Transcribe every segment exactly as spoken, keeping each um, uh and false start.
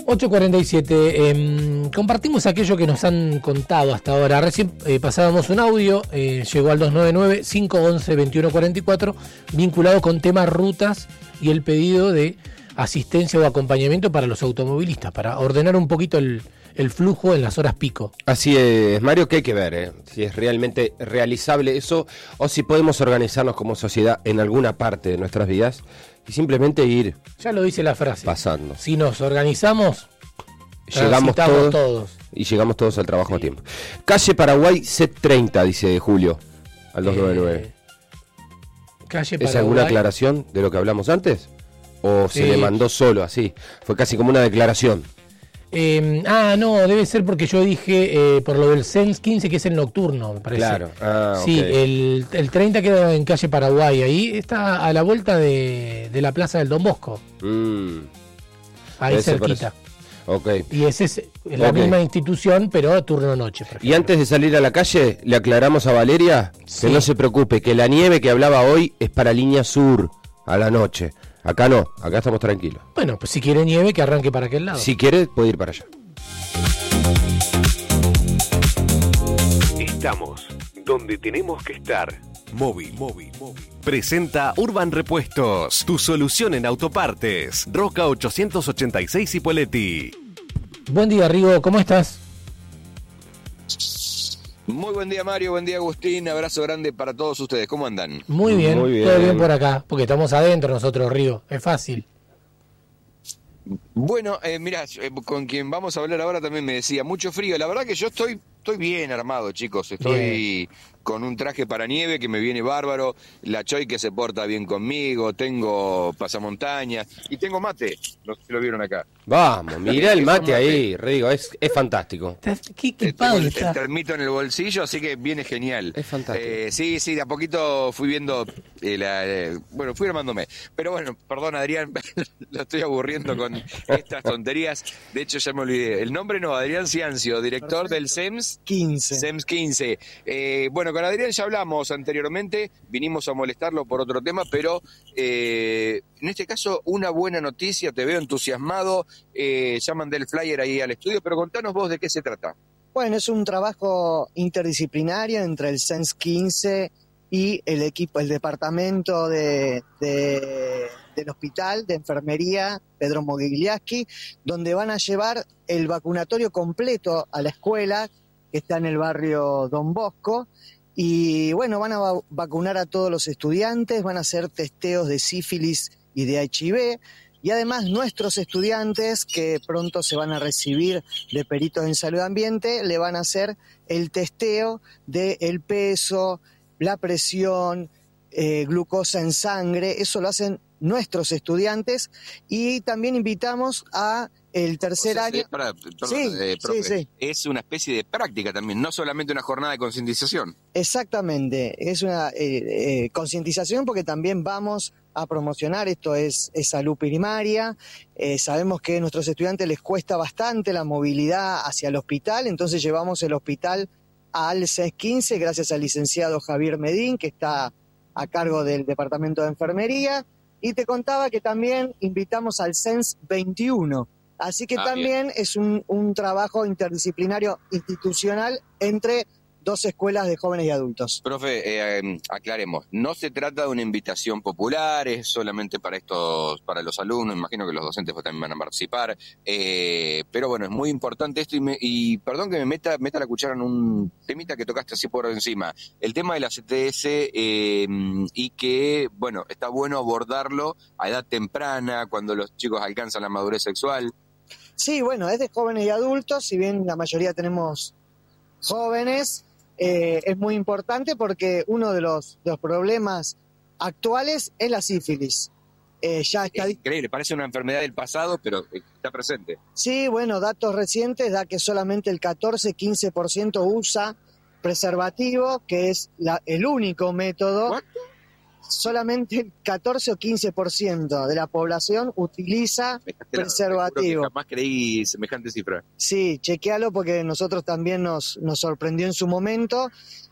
ocho cuarenta y siete, eh, compartimos aquello que nos han contado hasta ahora. Recién eh, pasábamos un audio, eh, llegó al dos nueve nueve, cinco once, veintiuno cuarenta y cuatro, vinculado con temas rutas y el pedido de asistencia o acompañamiento para los automovilistas, para ordenar un poquito el, el flujo en las horas pico. Así es, Mario, que hay que ver, ¿eh? Si es realmente realizable eso o si podemos organizarnos como sociedad en alguna parte de nuestras vidas y simplemente ir. Ya lo dice la frase. Pasando. Si nos organizamos, llegamos todos, todos. Y llegamos todos al trabajo sí. a tiempo. Calle Paraguay C treinta, dice Julio, al dos nueve nueve. Eh, calle ¿Es Paraguay. alguna aclaración de lo que hablamos antes? ¿O se Sí. le mandó solo así? Fue casi como una declaración. Eh, ah, no, debe ser porque yo dije eh, por lo del C E N S quince, que es el nocturno, me parece. Claro. Ah, sí, okay. el, el treinta queda en calle Paraguay, ahí está a la vuelta de, de la plaza del Don Bosco. Mm. Ahí Debe ser cerquita. Ok. Y ese es la Okay. misma institución, pero turno-noche. Y antes de salir a la calle, le aclaramos a Valeria Sí. que no se preocupe, que la nieve que hablaba hoy es para línea sur, a la noche. Acá no, acá estamos tranquilos. Bueno, pues si quiere nieve, que arranque para aquel lado. Si quiere, puede ir para allá. Estamos donde tenemos que estar. Móvil, móvil, móvil. Presenta Urban Repuestos, tu solución en autopartes. Roca ochocientos ochenta y seis Ipoleti. Buen día, Rigo, ¿cómo estás? Muy buen día, Mario, buen día, Agustín, abrazo grande para todos ustedes, ¿cómo andan? Muy bien, Muy bien. todo bien por acá, porque estamos adentro nosotros, Rigo, es fácil. Bueno, eh, mirá, eh, con quien vamos a hablar ahora también me decía, mucho frío, la verdad que yo estoy, estoy bien armado, chicos, estoy Bien. con un traje para nieve que me viene bárbaro, la Choi que se porta bien conmigo, tengo pasamontañas y tengo mate, no sé si lo vieron acá. Vamos, mirá el mate mate. ahí, Rigo, es, es fantástico. Estás- Qué Tengo equipado el, que el está. termito en el bolsillo, así que viene genial. Es fantástico. Eh, sí, sí, de a poquito fui viendo, eh, la, eh, bueno, fui armándome. Pero bueno, perdón Adrián, lo estoy aburriendo con estas tonterías. De hecho ya me olvidé. El nombre no, Adrián Ciancio, director del C E M S quince. C E M S quince. Eh, bueno, con Adrián ya hablamos anteriormente, vinimos a molestarlo por otro tema, pero eh, en este caso una buena noticia, te veo entusiasmado, eh, ya mandé el flyer ahí al estudio, pero contanos vos de qué se trata. Bueno, es un trabajo interdisciplinario entre el C E N S quince y el equipo, el departamento de, de- del hospital de enfermería Pedro Mogigliaschi, donde van a llevar el vacunatorio completo a la escuela que está en el barrio Don Bosco. Y bueno, van a va- vacunar a todos los estudiantes, van a hacer testeos de sífilis y de H I V. Y además nuestros estudiantes que pronto se van a recibir de peritos en salud ambiente, le van a hacer el testeo del peso, la presión, eh, glucosa en sangre, eso lo hacen nuestros estudiantes. Y también invitamos a el tercer O sea, año... eh, pará, perdón, Sí, eh, profe, sí, sí. es una especie de práctica también, no solamente una jornada de concientización. Exactamente, es una eh, eh, concientización porque también vamos a promocionar, esto es, es salud primaria, eh, sabemos que a nuestros estudiantes les cuesta bastante la movilidad hacia el hospital, entonces llevamos el hospital al C E S quince gracias al licenciado Javier Medín, que está a cargo del departamento de enfermería, y te contaba que también invitamos al C E N S veintiuno, así que Ah, también es un, un trabajo interdisciplinario institucional entre dos escuelas de jóvenes y adultos. Profe, eh, eh, aclaremos, no se trata de una invitación popular, es solamente para estos, para los alumnos, imagino que los docentes pues, también van a participar, eh, pero bueno, es muy importante esto y, me, y perdón que me meta, meta la cuchara en un temita que tocaste así por encima, el tema de la C T S eh, y que, bueno, está bueno abordarlo a edad temprana, cuando los chicos alcanzan la madurez sexual. Sí, bueno, es de jóvenes y adultos, si bien la mayoría tenemos jóvenes, eh, es muy importante porque uno de los, de los problemas actuales es la sífilis. Eh, ya está... Es increíble, parece una enfermedad del pasado, pero está presente. Sí, bueno, datos recientes da que solamente el catorce a quince por ciento usa preservativo, que es la, el único método. ¿What? Solamente el catorce o quince por ciento de la población utiliza preservativo. Jamás creí semejante cifra. Sí, chequealo porque nosotros también nos, nos sorprendió en su momento.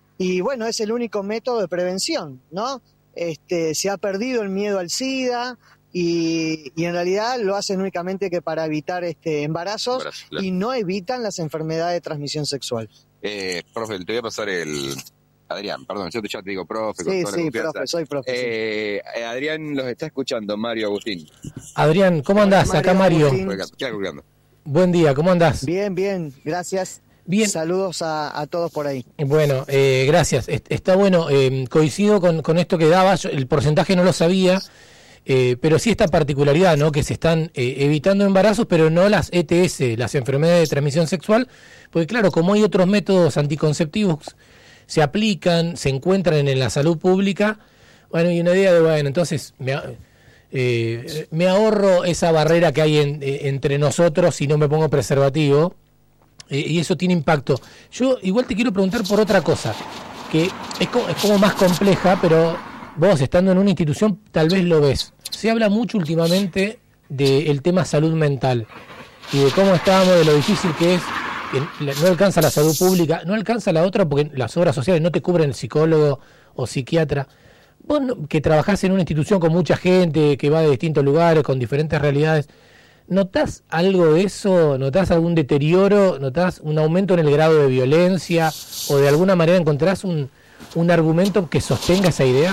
Y bueno, es el único método de prevención, ¿no? Este, se ha perdido el miedo al SIDA, y, y en realidad lo hacen únicamente que para evitar este embarazos Embarazo, claro. y no evitan las enfermedades de transmisión sexual. Eh, profe, te voy a pasar el... Adrián, perdón, yo te, ya te digo profe. Con Sí, toda la sí, confianza. profe, soy profe. sí. Eh, eh, Adrián los está escuchando, Mario Agustín. Adrián, ¿cómo andás? Mario, Acá Mario. Agustín. ¿Qué colgando? Buen día, ¿cómo andás? Bien, bien, gracias. Bien. Saludos a, a todos por ahí. Bueno, eh, gracias. Est- Está bueno, eh, coincido con, con esto que dabas, el porcentaje no lo sabía, eh, pero sí esta particularidad, ¿no? Que se están eh, evitando embarazos, pero no las E T S, las enfermedades de transmisión sexual, porque claro, como hay otros métodos anticonceptivos, se aplican, se encuentran en la salud pública, bueno, y una idea de, bueno, entonces me, a- eh, me ahorro esa barrera que hay en- eh, entre nosotros si no me pongo preservativo. Eh, y eso tiene impacto. Yo igual te quiero preguntar por otra cosa, que es, co- es como más compleja, pero vos estando en una institución tal vez lo ves. Se habla mucho últimamente del tema salud mental y de cómo estábamos, de lo difícil que es, que la- no alcanza la salud pública, no alcanza la otra porque las obras sociales no te cubren el psicólogo o psiquiatra. Vos no- que trabajás en una institución con mucha gente, que va de distintos lugares, con diferentes realidades, ¿notás algo de eso? ¿Notás algún deterioro? ¿Notás un aumento en el grado de violencia? ¿O de alguna manera encontrás un, un argumento que sostenga esa idea?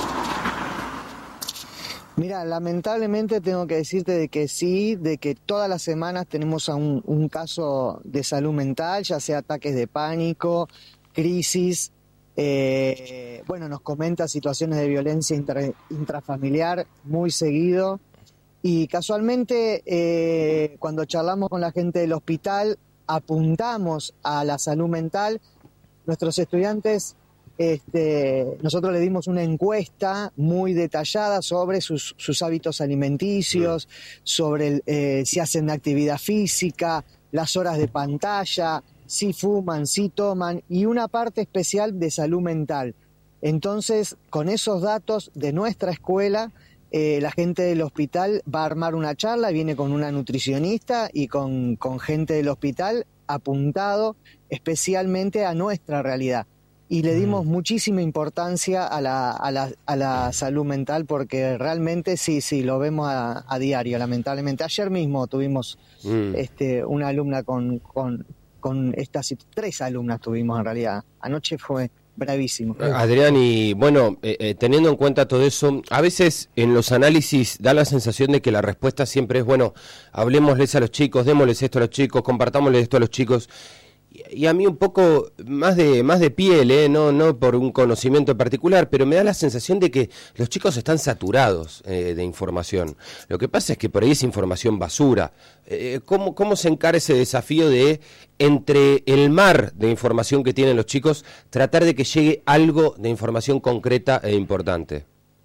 Mira, lamentablemente tengo que decirte de que sí, de que todas las semanas tenemos a un, un caso de salud mental, ya sea ataques de pánico, crisis, eh, bueno, nos comenta situaciones de violencia intra- intrafamiliar muy seguido. Y casualmente, eh, cuando charlamos con la gente del hospital, apuntamos a la salud mental. Nuestros estudiantes, este, nosotros le dimos una encuesta muy detallada sobre sus, sus hábitos alimenticios, sobre el, eh, si hacen actividad física, las horas de pantalla, si fuman, si toman, y una parte especial de salud mental. Entonces, con esos datos de nuestra escuela, Eh, la gente del hospital va a armar una charla, viene con una nutricionista y con, con gente del hospital apuntado especialmente a nuestra realidad. Y le dimos mm. muchísima importancia a la, a, la, a la salud mental porque realmente sí, sí, lo vemos a, a diario, lamentablemente. Ayer mismo tuvimos mm. este, una alumna con, con, con estas, tres alumnas tuvimos en realidad. Anoche fue bravísimo. Adrián, y bueno, eh, eh, teniendo en cuenta todo eso, a veces en los análisis da la sensación de que la respuesta siempre es, bueno, hablemosles a los chicos, démosles esto a los chicos, compartámosles esto a los chicos. Y a mí un poco más de más de piel, ¿eh? no no por un conocimiento en particular, pero me da la sensación de que los chicos están saturados eh, de información. Lo que pasa es que por ahí es información basura. Eh, ¿cómo, ¿Cómo se encara ese desafío de, entre el mar de información que tienen los chicos, tratar de que llegue algo de información concreta e importante?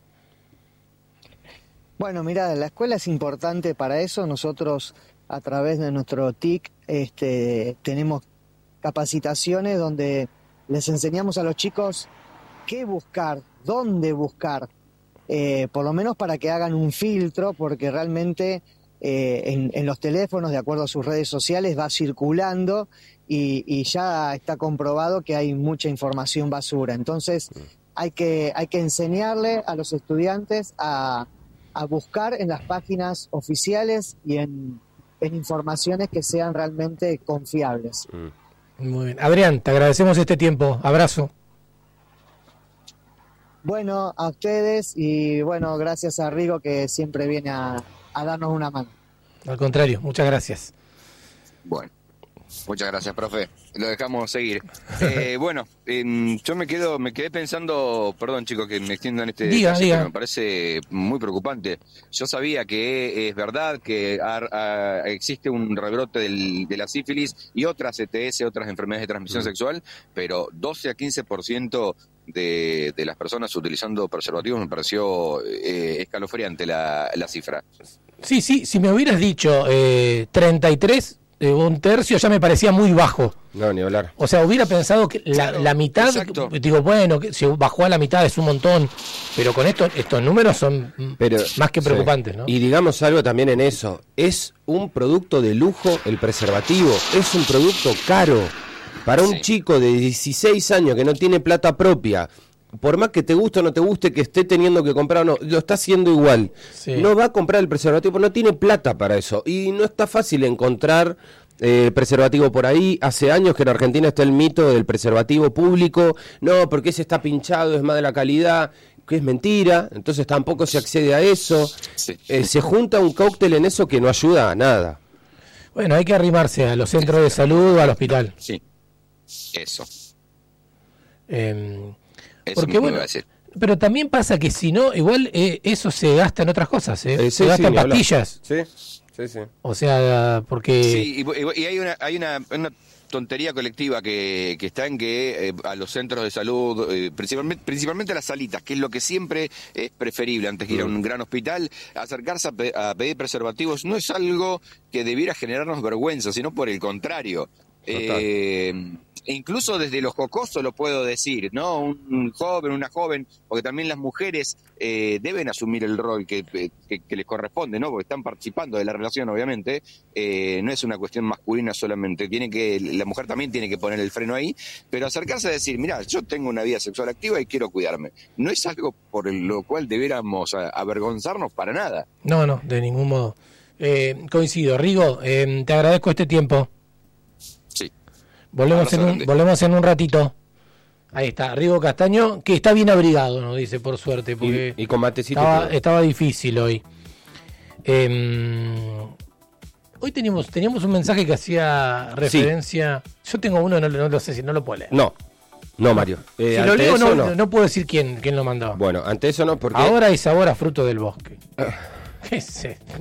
Bueno, mira, la escuela es importante para eso. Nosotros, a través de nuestro T I C, este, tenemos capacitaciones donde les enseñamos a los chicos qué buscar, dónde buscar, eh, por lo menos para que hagan un filtro, porque realmente eh, en, en los teléfonos, de acuerdo a sus redes sociales, va circulando y, y ya está comprobado que hay mucha información basura. Entonces hay que, hay que enseñarle a los estudiantes a, a buscar en las páginas oficiales y en, en informaciones que sean realmente confiables. Mm. Muy bien. Adrián, te agradecemos este tiempo. Abrazo. Bueno, a ustedes y bueno, gracias a Rigo que siempre viene a, a darnos una mano. Al contrario, muchas gracias. Bueno, muchas gracias, profe. Lo dejamos seguir. Eh, bueno, eh, yo me quedo, me quedé pensando, perdón chicos que me extiendan este diga, detalle, diga. pero me parece muy preocupante. Yo sabía que es verdad que ar, a, existe un rebrote del, de la sífilis y otras E T S, otras enfermedades de transmisión mm. sexual, pero doce a quince por ciento de, de las personas utilizando preservativos me pareció eh, escalofriante la, la cifra. Sí, sí, si me hubieras dicho eh, treinta y tres, eh, un tercio, ya me parecía muy bajo. No, ni hablar. O sea, hubiera pensado que la, Claro, la mitad, exacto. digo, bueno, que se bajó a la mitad, es un montón, pero con esto, estos números son Pero, más que preocupantes, sí. ¿no? Y digamos algo también en eso, es un producto de lujo el preservativo, es un producto caro. Para un Sí. chico de dieciséis años que no tiene plata propia, por más que te guste o no te guste, que esté teniendo que comprar o no, lo está haciendo igual. Sí. No va a comprar el preservativo, no tiene plata para eso. Y no está fácil encontrar eh, preservativo por ahí. Hace años que en Argentina está el mito del preservativo público. No, porque ese está pinchado, es más de la calidad, que es mentira. Entonces tampoco se accede a eso. Sí. Eh, se junta un cóctel en eso que no ayuda a nada. Bueno, hay que arrimarse a los centros de salud o al hospital. Sí, eso. Eh, eso porque bueno, pero también pasa que si no, igual eh, eso se gasta en otras cosas, ¿eh? Eh, se sí, gasta sí, en pastillas. Sí, sí, sí. O sea, porque... Sí, y, y hay una hay una, una tontería colectiva que, que está en que eh, a los centros de salud, eh, principalmente, principalmente a las salitas, que es lo que siempre es preferible antes que ir a un gran hospital, acercarse a, pe a pedir preservativos no es algo que debiera generarnos vergüenza, sino por el contrario. Eh, incluso desde lo jocoso lo puedo decir, ¿no? Un joven, una joven, porque también las mujeres eh, deben asumir el rol que, que, que les corresponde, ¿no? Porque están participando de la relación, obviamente. Eh, no es una cuestión masculina solamente, tiene que, la mujer también tiene que poner el freno ahí, pero acercarse a decir, mira, yo tengo una vida sexual activa y quiero cuidarme. No es algo por lo cual debiéramos avergonzarnos para nada. No, no, de ningún modo. Eh, coincido. Rigo, eh, te agradezco este tiempo. Sí. Volvemos en, un, volvemos en un ratito. Ahí está, Rigo Castaño, que está bien abrigado, nos dice, por suerte, porque y, y con matecito estaba, estaba difícil hoy. Eh, hoy teníamos, teníamos un mensaje que hacía referencia. Sí. Yo tengo uno, no, no lo sé si no lo puedo leer. No, no, Mario. Eh, si lo leo, no, no. no puedo decir quién, quién lo mandaba. Bueno, ante eso no, porque. Ahora hay sabor a fruto del bosque. ¿Qué es esto?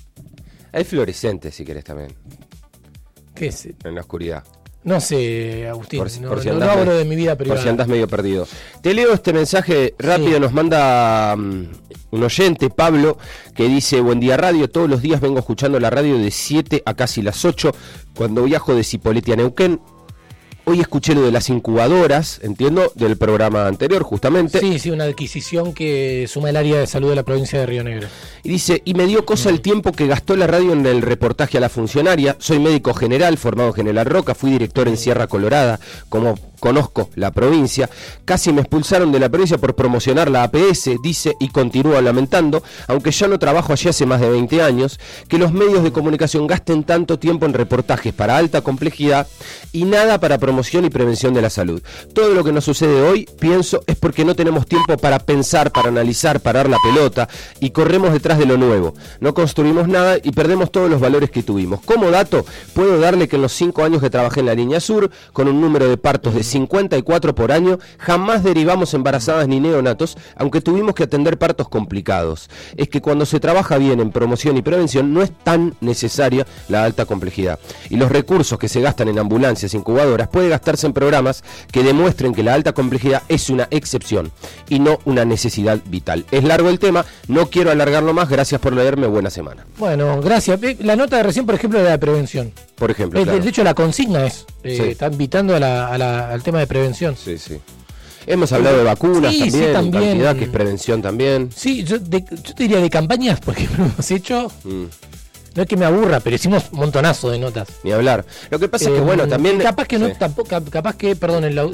Hay fluorescentes, si querés también. ¿Qué es? En la oscuridad. No sé, Agustín, por, no, por si no, no hablo de mi vida privada. Por si andás medio perdido. Te leo este mensaje rápido, sí. Nos manda um, un oyente, Pablo, que dice, buen día radio, todos los días vengo escuchando la radio de siete a casi las ocho, cuando viajo de Cipolletti a Neuquén. Hoy escuché lo de las incubadoras, entiendo, del programa anterior, justamente. Sí, sí, una adquisición que suma el área de salud de la provincia de Río Negro. Y dice, y me dio cosa el tiempo que gastó la radio en el reportaje a la funcionaria. Soy médico general, formado en General Roca, fui director en Sierra Colorada, como conozco la provincia. Casi me expulsaron de la provincia por promocionar la A P S, dice, y continúa lamentando, aunque ya no trabajo allí hace más de veinte años, que los medios de comunicación gasten tanto tiempo en reportajes para alta complejidad y nada para promoción y prevención de la salud. Todo lo que nos sucede hoy, pienso, es porque no tenemos tiempo para pensar, para analizar, parar la pelota y corremos detrás de lo nuevo. No construimos nada y perdemos todos los valores que tuvimos. Como dato, puedo darle que en los cinco años que trabajé en la línea sur, con un número de partos de cincuenta y cuatro por año, jamás derivamos embarazadas ni neonatos, aunque tuvimos que atender partos complicados. Es que cuando se trabaja bien en promoción y prevención, no es tan necesaria la alta complejidad. Y los recursos que se gastan en ambulancias, incubadoras, puede gastarse en programas que demuestren que la alta complejidad es una excepción y no una necesidad vital. Es largo el tema, no quiero alargarlo más, gracias por leerme, buena semana. Bueno, gracias. La nota de recién, por ejemplo, de la prevención. Por ejemplo, de, claro. de hecho, la consigna es, eh, sí. Está invitando a la, a la, al tema de prevención. Sí, sí. Hemos hablado de vacunas, sí, también, sí, también, cantidad, que es prevención también. Sí, yo, de, yo te diría de campañas, porque hemos hecho... Mm. No es que me aburra, pero hicimos un montonazo de notas. Ni hablar. Lo que pasa eh, es que, bueno, también... Capaz que no, sí. tampoco, capaz que, perdón, el